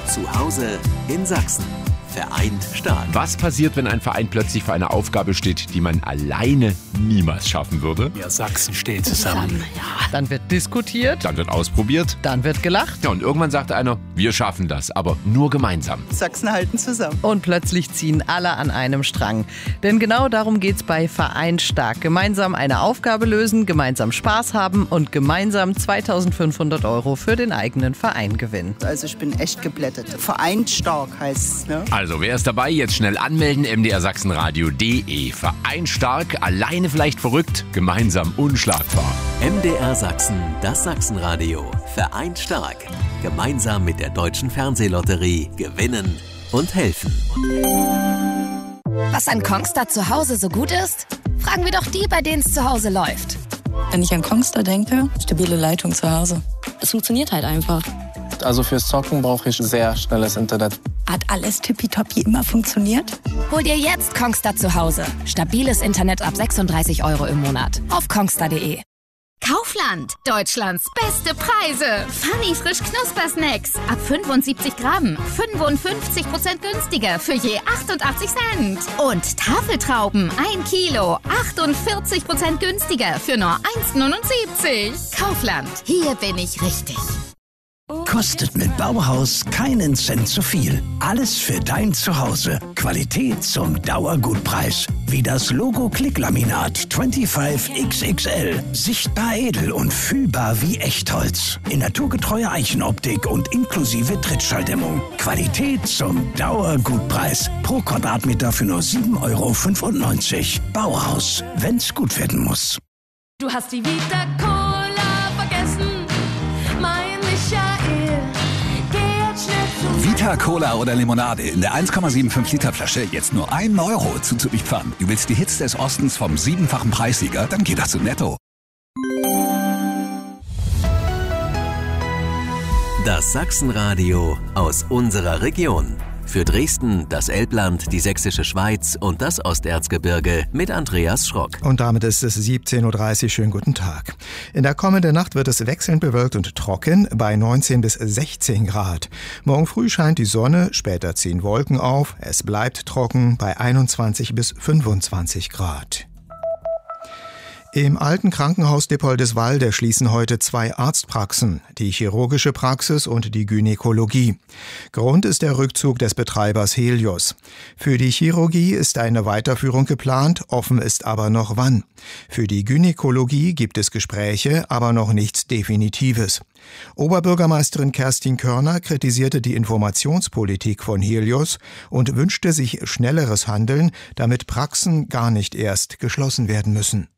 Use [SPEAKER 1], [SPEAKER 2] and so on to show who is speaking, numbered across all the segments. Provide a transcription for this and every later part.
[SPEAKER 1] Zu Hause in Sachsen. Vereint stark.
[SPEAKER 2] Was passiert, wenn ein Verein plötzlich vor einer Aufgabe steht, die man alleine niemals schaffen würde?
[SPEAKER 3] Ja, Sachsen steht zusammen.
[SPEAKER 4] Ja. Dann wird diskutiert.
[SPEAKER 2] Dann wird ausprobiert.
[SPEAKER 4] Dann wird gelacht.
[SPEAKER 2] Ja, und irgendwann sagt einer, wir schaffen das, aber nur gemeinsam.
[SPEAKER 5] Sachsen halten zusammen.
[SPEAKER 4] Und plötzlich ziehen alle an einem Strang. Denn genau darum geht's bei Vereint stark. Gemeinsam eine Aufgabe lösen, gemeinsam Spaß haben und gemeinsam 2.500 € für den eigenen Verein gewinnen.
[SPEAKER 5] Also ich bin echt geblättert. Vereint stark heißt es, ne?
[SPEAKER 2] Also, wer ist dabei? Jetzt schnell anmelden, mdrsachsenradio.de. Vereint stark, alleine vielleicht verrückt, gemeinsam unschlagbar.
[SPEAKER 1] MDR Sachsen, das Sachsenradio. Vereint stark. Gemeinsam mit der Deutschen Fernsehlotterie gewinnen und helfen.
[SPEAKER 6] Was an Kongstar zu Hause so gut ist? Fragen wir doch die, bei denen es zu Hause läuft.
[SPEAKER 7] Wenn ich an Kongstar denke, stabile Leitung zu Hause. Es funktioniert halt einfach.
[SPEAKER 8] Also fürs Zocken brauche ich sehr schnelles Internet.
[SPEAKER 7] Hat alles tippitoppi immer funktioniert?
[SPEAKER 6] Hol dir jetzt Kongstar zu Hause. Stabiles Internet ab 36 € im Monat. Auf kongstar.de.
[SPEAKER 9] Kaufland. Deutschlands beste Preise. Funny frisch Knuspersnacks. Ab 75 Gramm. 55% günstiger für je 88 Cent. Und Tafeltrauben. 1 Kilo. 48% günstiger für nur 1,79. Kaufland. Hier bin ich richtig.
[SPEAKER 10] Kostet mit Bauhaus keinen Cent zu viel. Alles für dein Zuhause. Qualität zum Dauergutpreis. Wie das Logo Klicklaminat 25XXL. Sichtbar edel und fühlbar wie Echtholz. In naturgetreuer Eichenoptik und inklusive Trittschalldämmung. Qualität zum Dauergutpreis. Pro Quadratmeter für nur 7,95 €. Bauhaus, wenn's gut werden muss.
[SPEAKER 11] Du hast die Vita Cola vergessen.
[SPEAKER 12] Vita Cola oder Limonade in der 1,75 Liter Flasche jetzt nur 1 € Zuzüglich-Pfand. Du willst die Hits des Ostens vom 7-fachen Preissieger? Dann geht das zu Netto.
[SPEAKER 1] Das Sachsenradio aus unserer Region. Für Dresden, das Elbland, die Sächsische Schweiz und das Osterzgebirge mit Andreas Schrock.
[SPEAKER 13] Und damit ist es 17:30 Uhr. Schönen guten Tag. In der kommenden Nacht wird es wechselnd bewölkt und trocken bei 19 bis 16 Grad. Morgen früh scheint die Sonne, später ziehen Wolken auf. Es bleibt trocken bei 21 bis 25 Grad. Im alten Krankenhaus Dippoldiswalde schließen heute 2 Arztpraxen, die chirurgische Praxis und die Gynäkologie. Grund ist der Rückzug des Betreibers Helios. Für die Chirurgie ist eine Weiterführung geplant, offen ist aber noch wann. Für die Gynäkologie gibt es Gespräche, aber noch nichts Definitives. Oberbürgermeisterin Kerstin Körner kritisierte die Informationspolitik von Helios und wünschte sich schnelleres Handeln, damit Praxen gar nicht erst geschlossen werden müssen.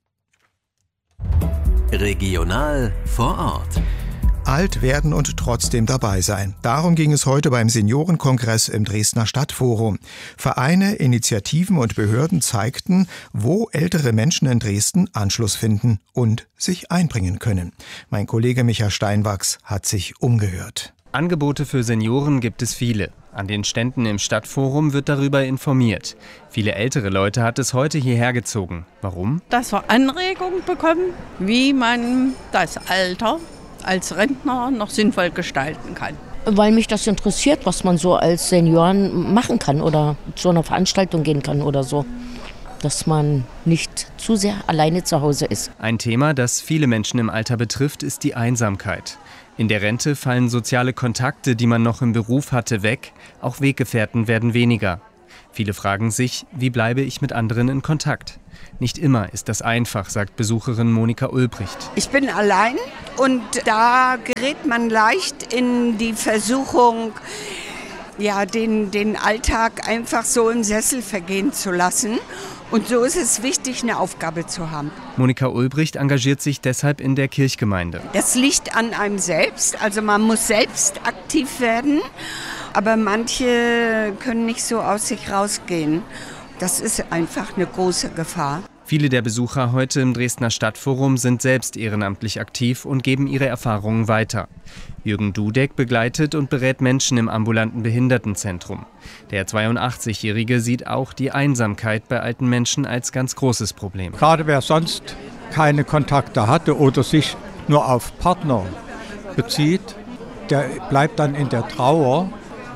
[SPEAKER 1] Regional vor Ort.
[SPEAKER 13] Alt werden und trotzdem dabei sein. Darum ging es heute beim Seniorenkongress im Dresdner Stadtforum. Vereine, Initiativen und Behörden zeigten, wo ältere Menschen in Dresden Anschluss finden und sich einbringen können. Mein Kollege Micha Steinwachs hat sich umgehört.
[SPEAKER 14] Angebote für Senioren gibt es viele. An den Ständen im Stadtforum wird darüber informiert. Viele ältere Leute hat es heute hierher gezogen. Warum?
[SPEAKER 15] Dass wir Anregungen bekommen, wie man das Alter als Rentner noch sinnvoll gestalten kann.
[SPEAKER 16] Weil mich das interessiert, was man so als Senioren machen kann oder zu einer Veranstaltung gehen kann oder so. Dass man nicht zu sehr alleine zu Hause ist.
[SPEAKER 14] Ein Thema, das viele Menschen im Alter betrifft, ist die Einsamkeit. In der Rente fallen soziale Kontakte, die man noch im Beruf hatte, weg. Auch Weggefährten werden weniger. Viele fragen sich, wie bleibe ich mit anderen in Kontakt? Nicht immer ist das einfach, sagt Besucherin Monika Ulbricht.
[SPEAKER 17] Ich bin allein und da gerät man leicht in die Versuchung, ja, den Alltag einfach so im Sessel vergehen zu lassen. Und so ist es wichtig, eine Aufgabe zu haben.
[SPEAKER 14] Monika Ulbricht engagiert sich deshalb in der Kirchgemeinde.
[SPEAKER 17] Das liegt an einem selbst, also man muss selbst aktiv werden, aber manche können nicht so aus sich rausgehen. Das ist einfach eine große Gefahr.
[SPEAKER 14] Viele der Besucher heute im Dresdner Stadtforum sind selbst ehrenamtlich aktiv und geben ihre Erfahrungen weiter. Jürgen Dudek begleitet und berät Menschen im ambulanten Behindertenzentrum. Der 82-Jährige sieht auch die Einsamkeit bei alten Menschen als ganz großes Problem.
[SPEAKER 18] Gerade wer sonst keine Kontakte hatte oder sich nur auf Partner bezieht, der bleibt dann in der Trauer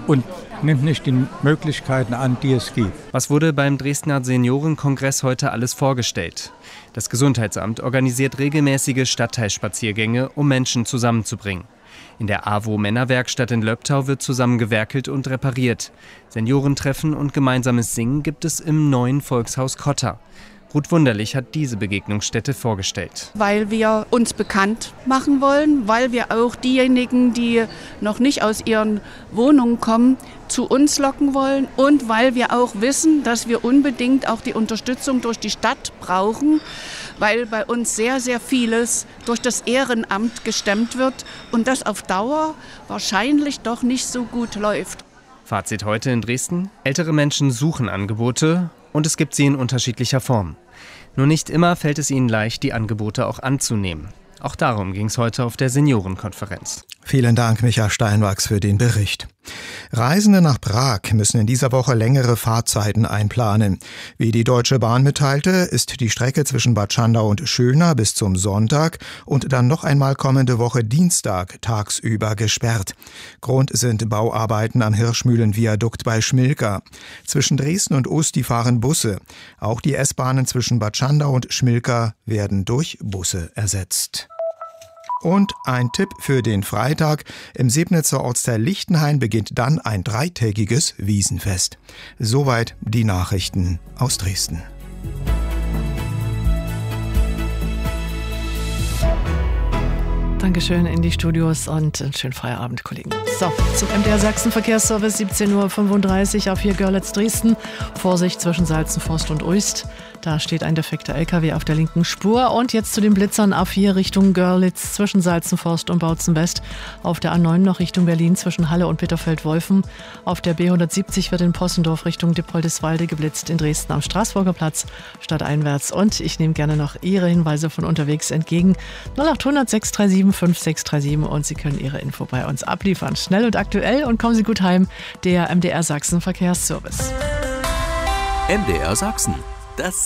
[SPEAKER 18] und nimmt nicht die Möglichkeiten an, die es gibt.
[SPEAKER 14] Was wurde beim Dresdner Seniorenkongress heute alles vorgestellt? Das Gesundheitsamt organisiert regelmäßige Stadtteilspaziergänge, um Menschen zusammenzubringen. In der AWO-Männerwerkstatt in Löbtau wird zusammengewerkelt und repariert. Seniorentreffen und gemeinsames Singen gibt es im neuen Volkshaus Kotter. Ruth Wunderlich hat diese Begegnungsstätte vorgestellt.
[SPEAKER 19] Weil wir uns bekannt machen wollen, weil wir auch diejenigen, die noch nicht aus ihren Wohnungen kommen, zu uns locken wollen und weil wir auch wissen, dass wir unbedingt auch die Unterstützung durch die Stadt brauchen, weil bei uns sehr, sehr vieles durch das Ehrenamt gestemmt wird und das auf Dauer wahrscheinlich doch nicht so gut läuft.
[SPEAKER 14] Fazit heute in Dresden: Ältere Menschen suchen Angebote und es gibt sie in unterschiedlicher Form. Nur nicht immer fällt es ihnen leicht, die Angebote auch anzunehmen. Auch darum ging es heute auf der Seniorenkonferenz.
[SPEAKER 13] Vielen Dank, Micha Steinwachs, für den Bericht. Reisende nach Prag müssen in dieser Woche längere Fahrzeiten einplanen. Wie die Deutsche Bahn mitteilte, ist die Strecke zwischen Bad Schandau und Schöna bis zum Sonntag und dann noch einmal kommende Woche Dienstag tagsüber gesperrt. Grund sind Bauarbeiten am Hirschmühlenviadukt bei Schmilka. Zwischen Dresden und Usti fahren Busse. Auch die S-Bahnen zwischen Bad Schandau und Schmilka werden durch Busse ersetzt. Und ein Tipp für den Freitag. Im Sebnitzer Ortsteil Lichtenhain beginnt dann ein 3-tägiges Wiesenfest. Soweit die Nachrichten aus Dresden.
[SPEAKER 20] Dankeschön in die Studios und einen schönen Feierabend, Kollegen. So, zum MDR Sachsen Verkehrsservice, 17:35 Uhr auf hier Görlitz Dresden. Vorsicht zwischen Salzenforst und Uist. Da steht ein defekter LKW auf der linken Spur. Und jetzt zu den Blitzern A4 Richtung Görlitz zwischen Salzenforst und Bautzen West. Auf der A9 noch Richtung Berlin zwischen Halle und Bitterfeld-Wolfen. Auf der B170 wird in Possendorf Richtung Dippoldiswalde geblitzt. In Dresden am Straßburger Platz stadteinwärts. Und ich nehme gerne noch Ihre Hinweise von unterwegs entgegen. 0800 637 5637 und Sie können Ihre Info bei uns abliefern. Schnell und aktuell und kommen Sie gut heim. Der MDR Sachsen Verkehrsservice.
[SPEAKER 1] MDR Sachsen. Das